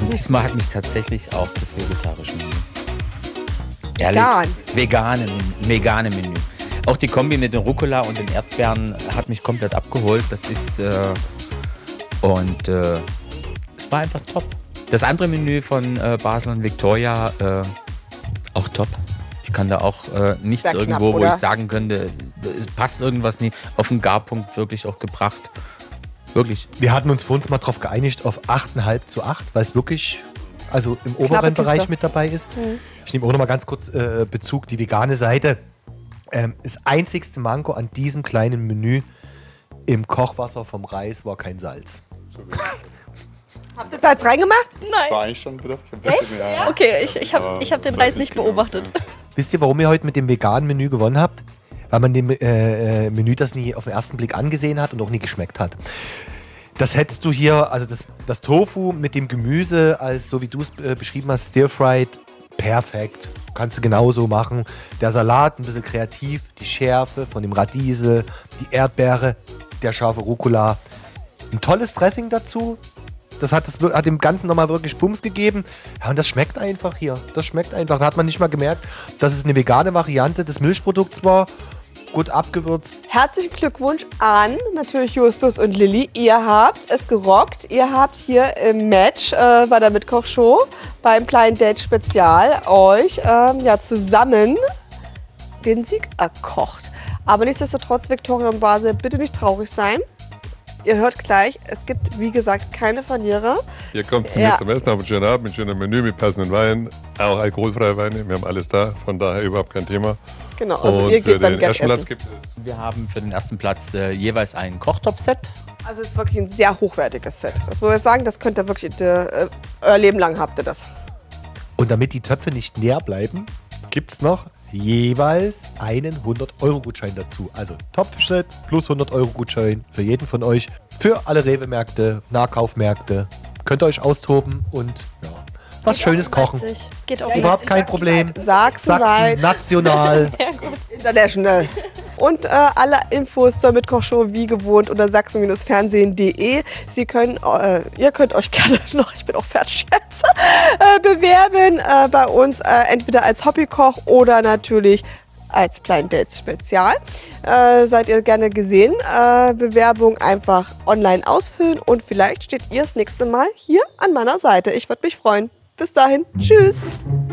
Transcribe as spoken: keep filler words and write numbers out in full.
Und diesmal hat mich tatsächlich auch das vegetarische Menü. Ehrlich, Vegan. Vegane, vegane Menü. Auch die Kombi mit den Rucola und den Erdbeeren hat mich komplett abgeholt. Das ist äh, und äh, es war einfach top. Das andere Menü von äh, Basel und Victoria äh, auch top. Ich kann da auch äh, nichts Sehr irgendwo, knapp, wo ich oder? sagen könnte, es passt irgendwas nicht. Auf den Garpunkt wirklich auch gebracht. Wirklich. Wir hatten uns für uns mal drauf geeinigt auf acht Komma fünf zu acht, weil es wirklich also im oberen Kiste. Bereich mit dabei ist. Mhm. Ich nehme auch noch mal ganz kurz äh, Bezug, die vegane Seite. Ähm, das einzigste Manko an diesem kleinen Menü im Kochwasser vom Reis war kein Salz. Habt ihr Salz reingemacht? Nein. War eigentlich schon drin. Ich hab bisschen, ja. Okay, ich, ich habe ich hab den Reis nicht beobachtet. Wisst ihr, warum ihr heute mit dem veganen Menü gewonnen habt? Weil man dem äh, Menü das nie auf den ersten Blick angesehen hat und auch nie geschmeckt hat. Das hättest du hier, also das, das Tofu mit dem Gemüse, als so wie du es äh, beschrieben hast, stir-fried, perfekt. Kannst du genauso machen. Der Salat, ein bisschen kreativ, die Schärfe von dem Radiesel, die Erdbeere, der scharfe Rucola. Ein tolles Dressing dazu. Das hat, das hat dem Ganzen nochmal wirklich Bums gegeben. Ja, und das schmeckt einfach hier. Das schmeckt einfach. Da hat man nicht mal gemerkt, dass es eine vegane Variante des Milchprodukts war. Gut abgewürzt. Herzlichen Glückwunsch an natürlich Justus und Lilly. Ihr habt es gerockt. Ihr habt hier im Match äh, bei der Mitkochshow beim kleinen Date Spezial euch ähm, ja, zusammen den Sieg erkocht. Aber nichtsdestotrotz, Victoria und Basel, bitte nicht traurig sein. Ihr hört gleich, es gibt, wie gesagt, keine Verlierer. Ihr kommt zu Ja. mir zum Essen, habt einen schönen Abend, mit schönem Menü, mit passenden Weinen, auch alkoholfreie Weine. Wir haben alles da, von daher überhaupt kein Thema. Genau, also Und ihr geht für beim den Gag ersten Platz essen. gibt es Wir haben für den ersten Platz äh, jeweils ein Kochtopf-Set. Also es ist wirklich ein sehr hochwertiges Set. Das muss man sagen, das könnt ihr wirklich, äh, euer Leben lang habt ihr das. Und damit die Töpfe nicht leer bleiben, gibt es noch jeweils einen hundert-Euro-Gutschein dazu. Also Topfset plus hundert-Euro-Gutschein für jeden von euch. Für alle Rewe-Märkte, Nahkaufmärkte. Könnt ihr euch austoben und ja, was Schönes kochen. Geht auch Überhaupt kein Problem. Sachsen-weit. Sachsen, national. Sehr gut. International. Und äh, alle Infos zur Mitkochshow wie gewohnt unter sachsen fernsehen punkt de. Sie können, äh, ihr könnt euch gerne noch, ich bin auch fertig jetzt, äh, bewerben äh, bei uns, äh, entweder als Hobbykoch oder natürlich als Blind Dates Spezial. Äh, seid ihr gerne gesehen. Äh, Bewerbung einfach online ausfüllen und vielleicht steht ihr das nächste Mal hier an meiner Seite. Ich würde mich freuen. Bis dahin. Tschüss.